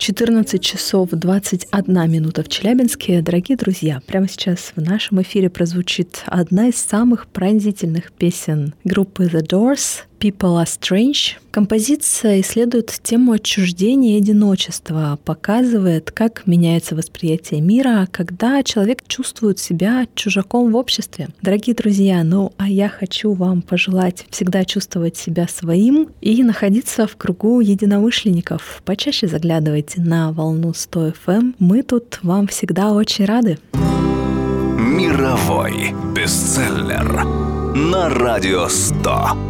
14 часов 21 минута в Челябинске. Дорогие друзья, прямо сейчас в нашем эфире прозвучит одна из самых пронзительных песен группы The Doors «People Are Strange». Композиция исследует тему отчуждения и одиночества, показывает, как меняется восприятие мира, когда человек чувствует себя чужаком в обществе. Дорогие друзья, а я хочу вам пожелать всегда чувствовать себя своим и находиться в кругу единомышленников. Почаще заглядывайте на волну 100 FM. Мы тут вам всегда очень рады. Мировой бестселлер на Радио 100.